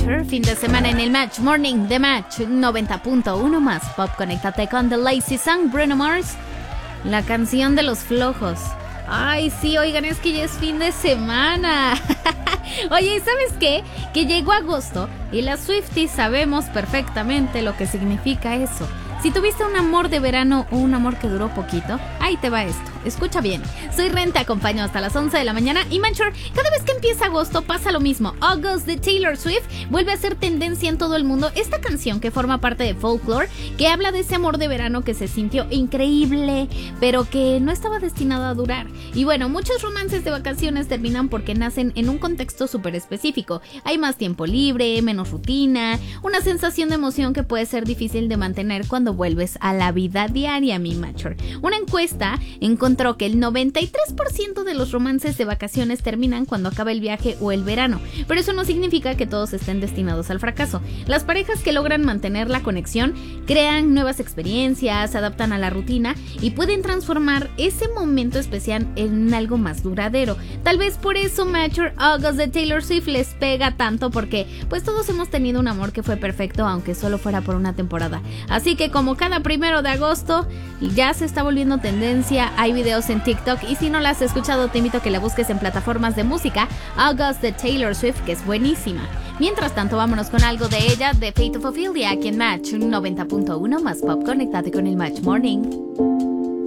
Matter, fin de semana en el Match Morning de Match 90.1 más pop. Conéctate con The Lazy Song, Bruno Mars, la canción de los flojos. Ay, sí, oigan, es que ya es fin de semana. Oye, ¿sabes qué? Que llegó agosto y las Swifties sabemos perfectamente lo que significa eso. Si tuviste un amor de verano o un amor que duró poquito, ahí te va esto. Escucha bien. Soy Ren, te acompaño hasta las 11 de la mañana y Manchur, cada vez que empieza agosto pasa lo mismo. August de Taylor Swift vuelve a ser tendencia en todo el mundo. Esta canción que forma parte de Folklore, que habla de ese amor de verano que se sintió increíble, pero que no estaba destinado a durar. Y bueno, muchos romances de vacaciones terminan porque nacen en un contexto súper específico. Hay más tiempo libre, menos rutina, una sensación de emoción que puede ser difícil de mantener cuando vuelves a la vida diaria, mi Manchur. Una encuesta encontró que el 93% de los romances de vacaciones terminan cuando acaba el viaje o el verano, pero eso no significa que todos estén destinados al fracaso. Las parejas que logran mantener la conexión crean nuevas experiencias, se adaptan a la rutina y pueden transformar ese momento especial en algo más duradero. Tal vez por eso Mature August de Taylor Swift les pega tanto, porque pues todos hemos tenido un amor que fue perfecto, aunque solo fuera por una temporada. Así que como cada 1 de agosto ya se está volviendo tendencia, hay videos en TikTok y si no la has escuchado te invito a que la busques en plataformas de música. August de Taylor Swift, que es buenísima. Mientras tanto, vámonos con algo de ella, de Fate of Ophelia, aquí en Match 90.1 más pop. Conéctate con el Match Morning.